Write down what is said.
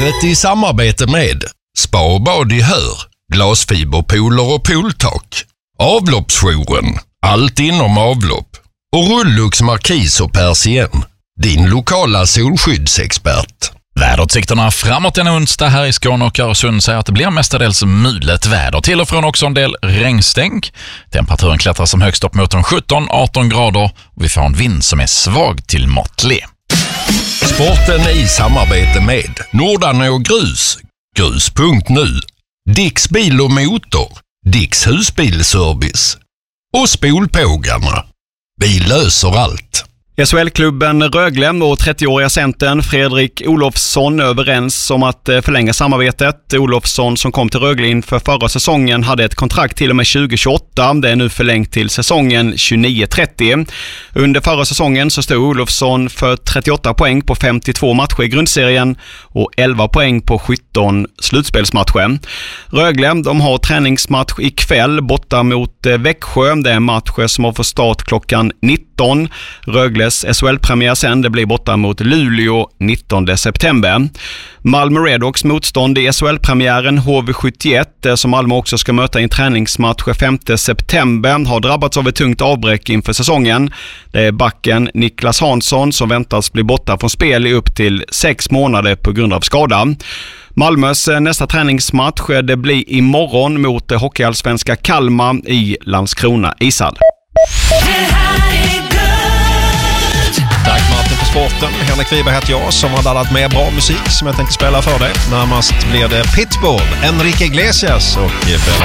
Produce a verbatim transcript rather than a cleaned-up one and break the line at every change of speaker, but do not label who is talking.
Sportlivet i samarbete med Spa och bad i Hör, glasfiberpooler och pooltak, Avloppsjouren, allt inom avlopp och Rullux Markis och Persien, din lokala solskyddsexpert.
Väderutsikterna framåt den onsdag här i Skåne och Öresund säger att det blir mestadels mulet väder. Till och från också en del regnstänk. Temperaturen klättrar som högst upp mot sjutton arton grader och vi får en vind som är svag till måttlig.
Sporten i samarbete med Nordarne och Grus, grus punkt nu, Dicks bil och motor, Dicks husbilservice och Spolpågarna. Vi löser allt.
S H L-klubben Rögle och trettioåriga centern Fredrik Olofsson överens om att förlänga samarbetet. Olofsson som kom till Rögle inför förra säsongen hade ett kontrakt till och med tjugo tjugoåtta. Det är nu förlängt till säsongen tjugonio trettio. Under förra säsongen så stod Olofsson för trettioåtta poäng på femtiotvå matcher i grundserien och elva poäng på sjutton slutspelsmatcher. Rögle de har träningsmatch ikväll borta mot Växjö. Det är matcher som har fått start klockan nitton. Rögle S H L-premiär sen, det blir borta mot Luleå nittonde september. Malmö Redhawks motstånd i S H L-premiären H V sjuttioett som Malmö också ska möta i en träningsmatch femte september har drabbats av ett tungt avbräck inför säsongen. Det är backen Niklas Hansson som väntas bli borta från spel i upp till sex månader på grund av skada. Malmös nästa träningsmatch det blir imorgon mot hockeyallsvenska Kalmar i Landskrona ishall.
Tack Martin för sporten. Henrik Wiberg heter jag som har laddat med bra musik som jag tänkte spela för dig. Närmast blir det Pitbull, Enrique Iglesias och Bella